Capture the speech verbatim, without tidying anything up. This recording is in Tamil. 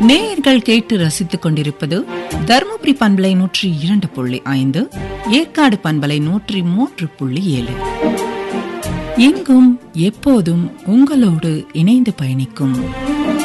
நேயர்கள் கேட்டு ரசித்துக் கொண்டிருப்பது தருமபுரி பண்பலை நூற்றி இரண்டு புள்ளி ஐந்து, ஏற்காடு பண்பலை நூற்றி மூன்று புள்ளி ஏழு. எங்கும் எப்போதும் உங்களோடு இணைந்து பயணிக்கும்